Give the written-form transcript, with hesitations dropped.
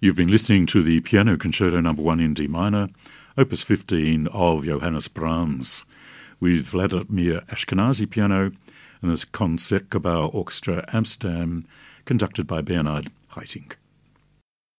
You've been listening to the Piano Concerto No. 1 in D minor, Opus 15 of Johannes Brahms, with Vladimir Ashkenazy piano and the Concertgebouw Orchestra Amsterdam, conducted by Bernard Haitink.